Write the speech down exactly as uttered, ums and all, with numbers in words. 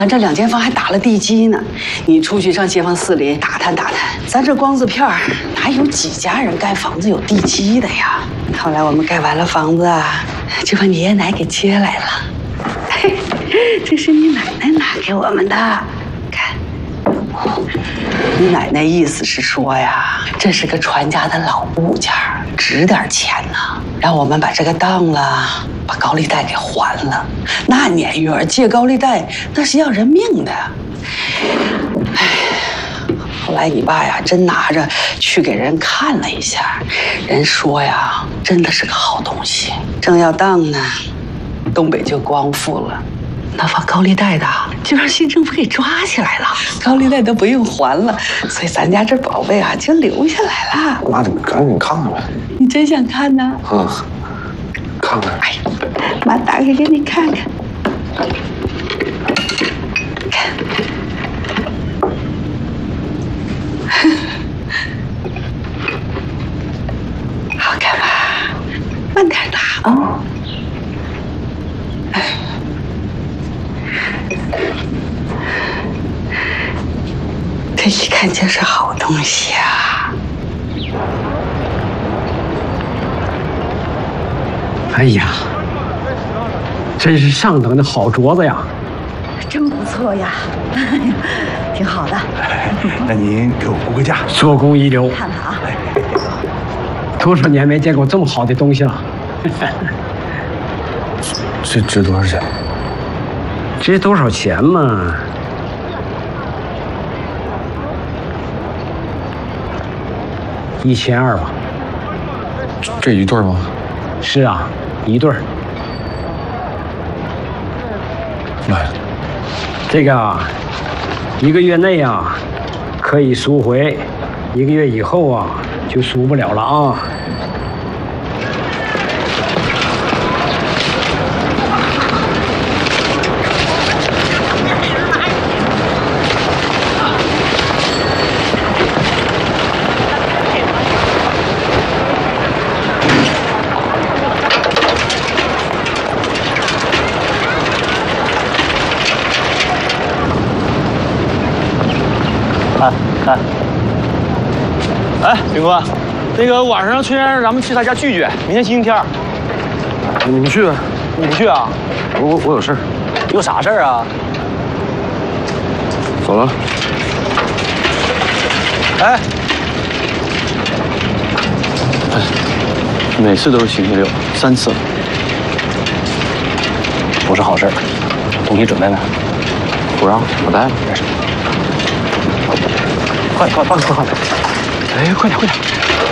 咱这两间房还打了地基呢，你出去上街坊四邻打探打探，咱这光字片儿哪有几家人盖房子有地基的呀？后来我们盖完了房子啊，就把你爷爷奶给接来了。嘿，这是你奶奶拿给我们的，看。你奶奶意思是说呀，这是个传家的老物件，值点钱呢，让我们把这个当了。 把高利贷给还了，那年月借高利贷那是要人命的。哎，后来你爸呀，真拿着去给人看了一下，人说呀，真的是个好东西。正要当呢，东北就光复了，那发高利贷的就让县政府给抓起来了，高利贷都不用还了，所以咱家这宝贝啊就留下来了。 妈，你赶紧看看呗。 你真想看呢？ 嗯。 看看， 哎，妈打开给你看看，看，好看吧？慢点打啊！哎，这一看就是好东西啊！ 哎呀，真是上等的好镯子呀！ 真不错呀，挺好的。 那您给我估个价， 做工一流。 看看啊， 多少年没见过这么好的东西了。 这值多少钱？ 值多少钱嘛？一千二吧。 这一对吗？ 是啊。 一对儿， 来， 这个啊，一个月内啊可以赎回，一个月以后啊就赎不了了啊。 看看，哎，炳哥，那个晚上崔先生让咱们去他家聚聚，明天星期天。 你们去？ 你不去啊？ 我我我有事儿。 有啥事儿啊？ 走了。 哎，哎，每次都是星期六，三次了，不是好事儿。东西准备没？ 不让，我带了。 没事。 快快快快快！哎，快点快点！